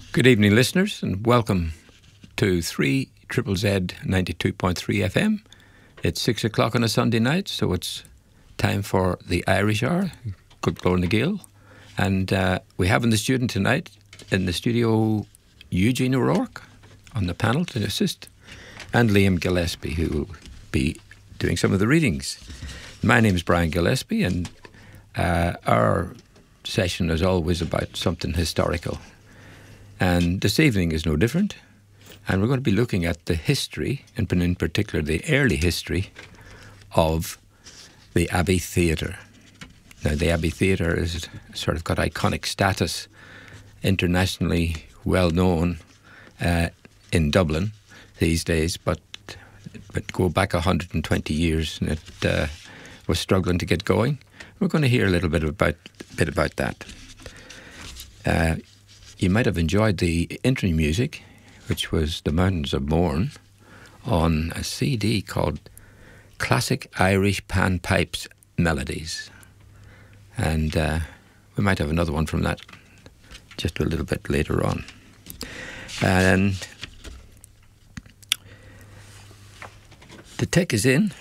Good evening, listeners, and welcome to 3 Triple Z 92.3 FM. It's 6 o'clock on a Sunday night, so it's time for the Irish Hour. Good Lord Nagill. And we have in the studio Eugene O'Rourke on the panel to assist, and Liam Gillespie, who will be doing some of the readings. My name is Brian Gillespie, and our session is always about something historical. And this evening is no different. And we're going to be looking at the history, and in particular the early history of the Abbey Theatre. Now, the Abbey Theatre has sort of got iconic status, internationally well known in Dublin these days, but go back 120 years and it was struggling to get going. We're going to hear a little bit about that. You might have enjoyed the entry music, which was The Mountains of Mourne, on a CD called Classic Irish Panpipes Melodies. And we might have another one from that just a little bit later on. And the tech is in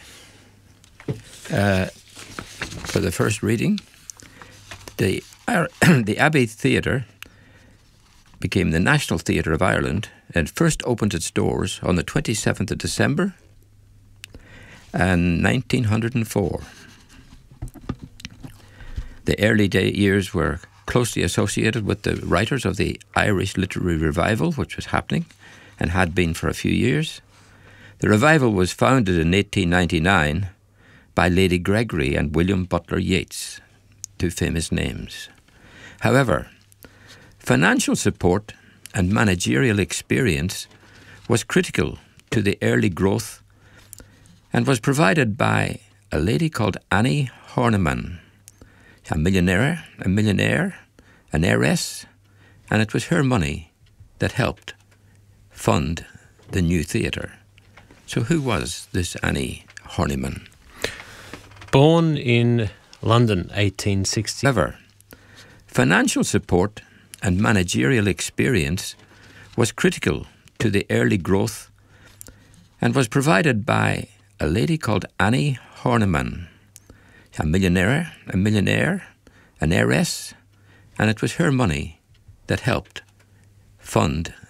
for the first reading. The Abbey Theatre became the National Theatre of Ireland and first opened its doors on the 27th of December in 1904. The early years were closely associated with the writers of the Irish Literary Revival, which was happening and had been for a few years. The revival was founded in 1899 by Lady Gregory and William Butler Yeats, two famous names. However, financial support and managerial experience was critical to the early growth and was provided by a lady called Annie Horniman, a millionaire, an heiress, and it was her money that helped fund the new theatre. So who was this Annie Horniman? Born in London, 1860. However, financial support and managerial experience was critical to the early growth and was provided by a lady called Annie Horniman, a millionaire, an heiress, and it was her money that helped fund